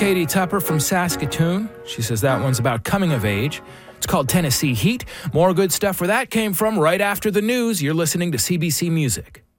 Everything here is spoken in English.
Katie Tupper from Saskatoon. She says that one's about coming of age. It's called Tennessee Heat. More good stuff where that came from right after the news. You're listening to CBC Music.